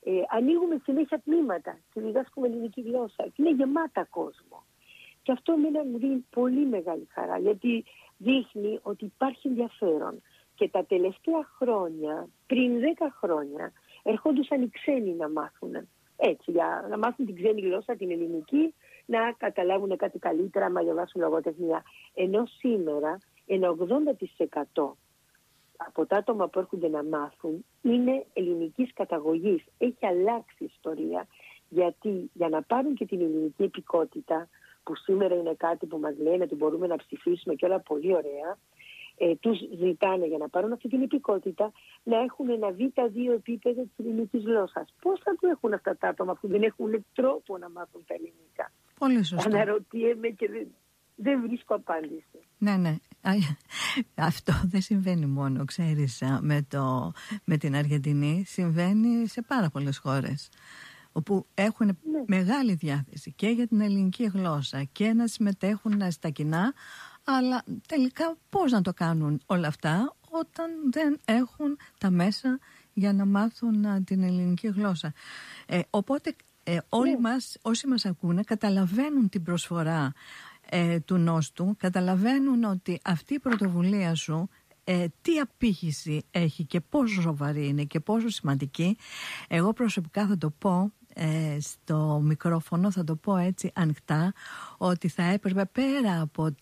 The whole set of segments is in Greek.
Ανοίγουμε συνέχεια τμήματα και διδάσκουμε ελληνική γλώσσα. Είναι γεμάτα κόσμο. Και αυτό εμένα μου δίνει πολύ μεγάλη χαρά, γιατί δείχνει ότι υπάρχει ενδιαφέρον. Και τα τελευταία χρόνια, πριν 10 χρόνια, ερχόντουσαν οι ξένοι να μάθουν. Έτσι, για να μάθουν την ξένη γλώσσα, την ελληνική, να καταλάβουν κάτι καλύτερα, να διαβάσουν λογοτεχνία. Ενώ σήμερα, ένα 80% από τα άτομα που έρχονται να μάθουν είναι ελληνικής καταγωγής. Έχει αλλάξει η ιστορία, γιατί για να πάρουν και την ελληνική υπηκότητα, που σήμερα είναι κάτι που μας λένε ότι μπορούμε να ψηφίσουμε και όλα πολύ ωραία, τους ζητάνε για να πάρουν αυτή την υπηκότητα να έχουν ένα Β2 επίπεδο της ελληνικής γλώσσας. Πώς θα το έχουν αυτά τα άτομα που δεν έχουν τρόπο να μάθουν τα ελληνικά? Πολύ σωστό. Αναρωτιέμαι και δεν βρίσκω απάντηση. Ναι. Αυτό δεν συμβαίνει μόνο, ξέρεις, με την Αργεντινή. Συμβαίνει σε πάρα πολλές χώρες, όπου έχουν μεγάλη διάθεση και για την ελληνική γλώσσα και να συμμετέχουν στα κοινά, αλλά τελικά πώς να το κάνουν όλα αυτά όταν δεν έχουν τα μέσα για να μάθουν την ελληνική γλώσσα. Οπότε όλοι μας, όσοι μας ακούνε, καταλαβαίνουν την προσφορά του Νόστου, καταλαβαίνουν ότι αυτή η πρωτοβουλία σου τι απήχηση έχει και πόσο σοβαρή είναι και πόσο σημαντική. Εγώ προσωπικά θα το πω στο μικρόφωνο, θα το πω έτσι ανοιχτά, ότι θα έπρεπε πέρα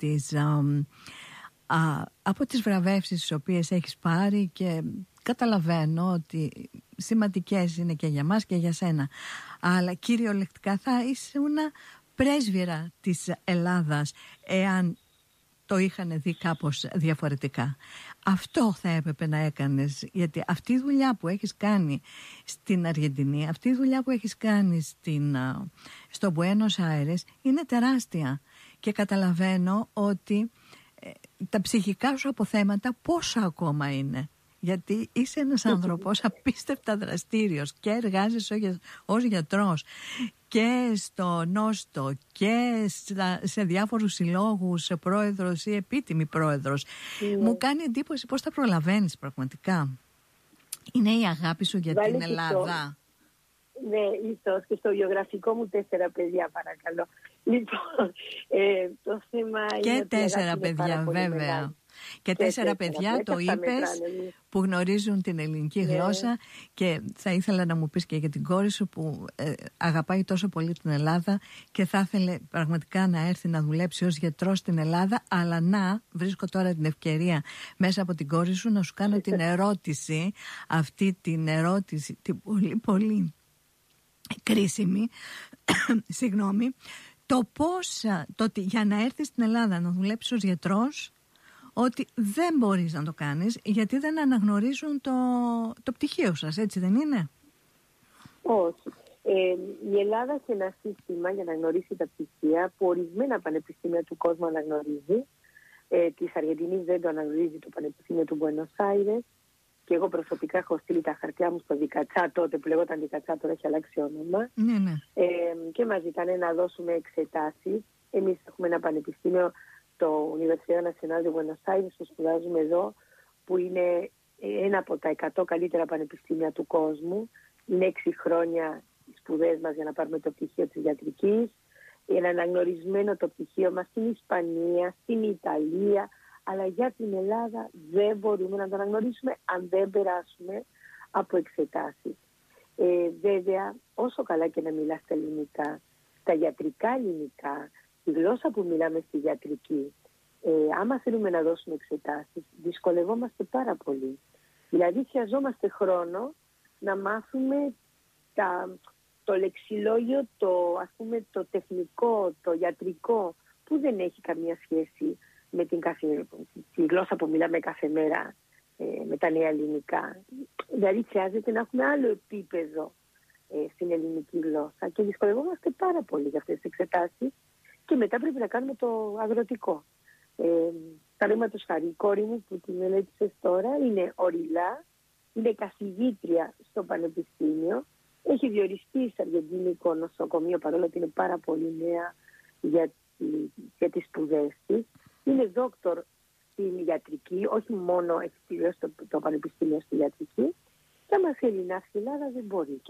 από τις βραβεύσεις τις οποίες έχεις πάρει, και καταλαβαίνω ότι σημαντικές είναι και για μας και για σένα, αλλά κυριολεκτικά θα ήσουν πρέσβυρα της Ελλάδας εάν το είχαν δει κάπως διαφορετικά. Αυτό θα έπρεπε να έκανες, γιατί αυτή η δουλειά που έχεις κάνει στην Αργεντινή, αυτή η δουλειά που έχεις κάνει στο Μπουένος Άιρες είναι τεράστια, και καταλαβαίνω ότι τα ψυχικά σου αποθέματα πόσα ακόμα είναι, γιατί είσαι ένας άνθρωπος απίστευτα δραστήριος και εργάζεσαι ως γιατρός και στο Νόστο και σε διάφορους συλλόγους, πρόεδρος ή επίτιμη πρόεδρος. Μου κάνει εντύπωση πώς τα προλαβαίνεις πραγματικά. Είναι η αγάπη σου για την Ελλάδα. Ναι, ίσως και στο βιογραφικό μου 4 παιδιά, παρακαλώ. Λοιπόν, το θέμα είναι και 4 παιδιά βέβαια. Μεγάλη. Και 4 παιδιά, το είπες, που γνωρίζουν την ελληνική γλώσσα, και θα ήθελα να μου πεις και για την κόρη σου που αγαπάει τόσο πολύ την Ελλάδα και θα ήθελε πραγματικά να έρθει να δουλέψει ως γιατρός στην Ελλάδα, αλλά βρίσκω τώρα την ευκαιρία μέσα από την κόρη σου να σου κάνω την ερώτηση, αυτή την ερώτηση, την πολύ πολύ κρίσιμη, συγγνώμη, το πώς, ότι για να έρθεις στην Ελλάδα να δουλέψεις ως γιατρός, ότι δεν μπορείς να το κάνεις γιατί δεν αναγνωρίζουν το πτυχίο σας, έτσι δεν είναι? Όχι. Η Ελλάδα έχει ένα σύστημα για να γνωρίσει τα πτυχία που ορισμένα πανεπιστήμια του κόσμου αναγνωρίζει. Της Αργεντινής δεν το αναγνωρίζει το Πανεπιστήμιο του Μπουένος Άιρες, και εγώ προσωπικά έχω στείλει τα χαρτιά μου στο Δικατσά, τότε που λεγόταν Δικατσά, τώρα έχει αλλάξει όνομα. Ναι. Και μας ζητάνε να δώσουμε εξετάσεις. Εμείς έχουμε ένα πανεπιστήμιο, το Universidad Nacional de Buenos Aires, που σπουδάζουμε εδώ, που είναι ένα από τα 100 καλύτερα πανεπιστήμια του κόσμου. Είναι 6 χρόνια οι σπουδές μας για να πάρουμε το πτυχίο της ιατρικής. Είναι αναγνωρισμένο το πτυχίο μας στην Ισπανία, στην Ιταλία, αλλά για την Ελλάδα δεν μπορούμε να το αναγνωρίσουμε αν δεν περάσουμε από εξετάσεις. Βέβαια, όσο καλά και να μιλάς τα ελληνικά, τα ιατρικά ελληνικά, η γλώσσα που μιλάμε στη ιατρική, άμα θέλουμε να δώσουμε εξετάσεις, δυσκολευόμαστε πάρα πολύ. Δηλαδή χρειαζόμαστε χρόνο να μάθουμε το λεξιλόγιο, το τεχνικό, το ιατρικό, που δεν έχει καμία σχέση με τη γλώσσα που μιλάμε κάθε μέρα, με τα νέα ελληνικά. Δηλαδή χρειάζεται να έχουμε άλλο επίπεδο στην ελληνική γλώσσα και δυσκολευόμαστε πάρα πολύ για αυτές τις εξετάσεις, και μετά πρέπει να κάνουμε το αγροτικό. Παραδείγματος χάρη, η κόρη μου που τη μελέτησες τώρα είναι ορειλά, είναι καθηγήτρια στο πανεπιστήμιο, έχει διοριστεί σε αργεντινικό νοσοκομείο, παρόλο ότι είναι πάρα πολύ νέα για τις σπουδές της. Είναι δόκτωρ στην ιατρική, όχι μόνο έχει τελειώσει το πανεπιστήμιο στη ιατρική, και άμα θέλει να έρθει στην Ελλάδα δεν μπορεί.